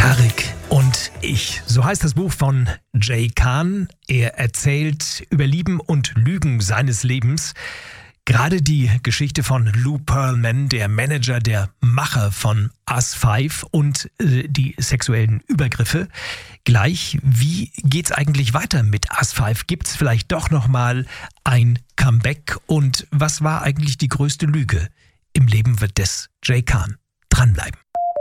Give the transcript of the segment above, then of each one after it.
Tarek und ich. So heißt das Buch von Jay Khan. Er erzählt über Lieben und Lügen seines Lebens. Gerade die Geschichte von Lou Pearlman, der Manager, der Macher von Us 5 und die sexuellen Übergriffe. Gleich, wie geht's eigentlich weiter mit Us 5? Gibt's vielleicht doch nochmal ein Comeback? Und was war eigentlich die größte Lüge im Leben des Jay Khan? Dranbleiben.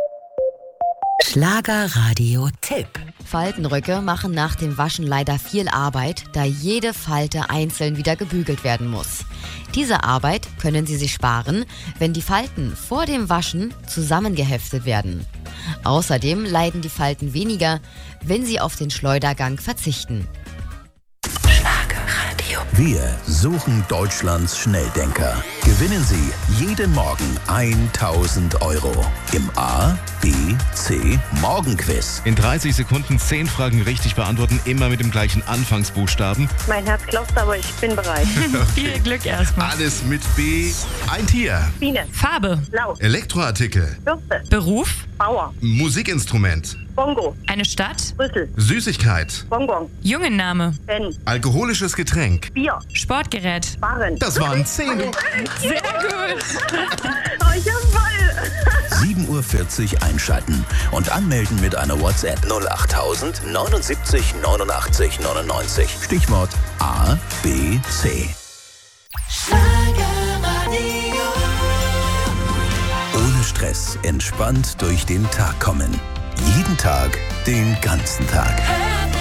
Schlagerradio-Tipp. Faltenröcke machen nach dem Waschen leider viel Arbeit, da jede Falte einzeln wieder gebügelt werden muss. Diese Arbeit können Sie sich sparen, wenn die Falten vor dem Waschen zusammengeheftet werden. Außerdem leiden die Falten weniger, wenn Sie auf den Schleudergang verzichten. Wir suchen Deutschlands Schnelldenker. Gewinnen Sie jeden Morgen 1.000 Euro im A, B, C Morgenquiz. In 30 Sekunden 10 Fragen richtig beantworten, immer mit dem gleichen Anfangsbuchstaben. Mein Herz klopft, aber ich bin bereit. Viel Glück erstmal. Alles mit B. Ein Tier. Biene, Farbe, Laut, Elektroartikel. Bürste, Beruf, Bauer, Musikinstrument. Bongo, eine Stadt, Brüssel, Süßigkeit. Bonbon, Jungenname, Ben, Alkoholisches Getränk. Bier, Sportgerät. Barren. Das waren 10. Sehr gut. Oh, ich hab voll. 7.40 Uhr einschalten und anmelden mit einer WhatsApp 08000 79 89 99. Stichwort A, B, C. Ohne Stress, entspannt durch den Tag kommen. Jeden Tag, den ganzen Tag.